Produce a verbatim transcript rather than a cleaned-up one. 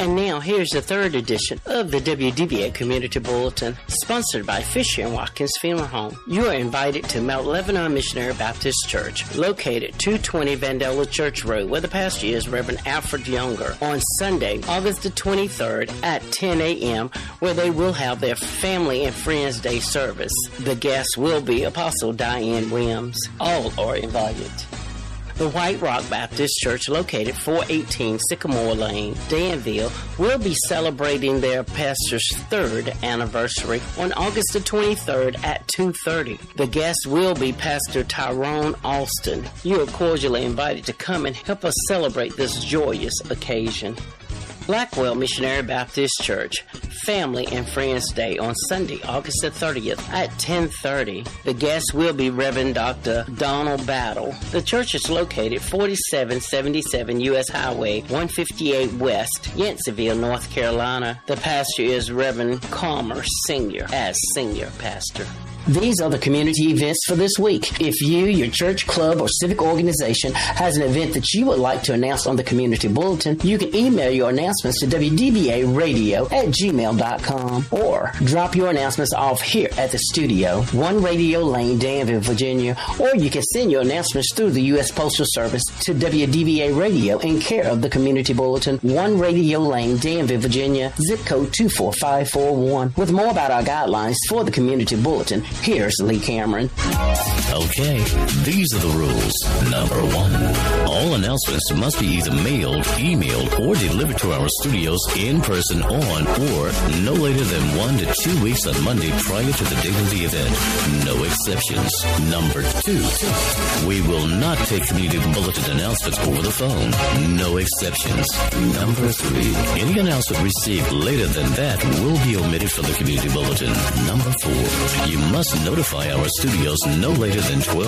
And now here's the third edition of the W D B A Community Bulletin, sponsored by Fisher and Watkins Funeral Home. You are invited to Mount Lebanon Missionary Baptist Church, located two twenty Vandella Church Road, where the pastor is Reverend Alfred Younger, on Sunday, August the twenty-third at ten a.m., where they will have their Family and Friends Day service. The guests will be Apostle Diane Williams. All are invited. The White Rock Baptist Church, located four eighteen Sycamore Lane, Danville, will be celebrating their pastor's third anniversary on August the twenty-third at two thirty. The guest will be Pastor Tyrone Alston. You are cordially invited to come and help us celebrate this joyous occasion. Blackwell Missionary Baptist Church, Family and Friends Day on Sunday, August the thirtieth at ten thirty. The guest will be Reverend Doctor Donald Battle. The church is located forty-seven seventy-seven U S Highway one fifty-eight West, Yanceyville, North Carolina. The pastor is Reverend Calmer Senior as Senior Pastor. These are the community events for this week. If you, your church, club, or civic organization has an event that you would like to announce on the Community Bulletin, you can email your announcements to W D B A radio at gmail dot com or drop your announcements off here at the studio, one Radio Lane, Danville, Virginia, or you can send your announcements through the U S Postal Service to W D B A Radio in care of the Community Bulletin, one Radio Lane, Danville, Virginia, zip code two four five four one. With more about our guidelines for the Community Bulletin, here's Lee Cameron. Okay, these are the rules. Number one, all announcements must be either mailed, emailed, or delivered to our studios in person on or no later than one to two weeks on Monday prior to the date of the event. No exceptions. Number two, we will not take community bulletin announcements over the phone. No exceptions. Number three, any announcement received later than that will be omitted from the community bulletin. Number four, you must notify our studios no later than twelve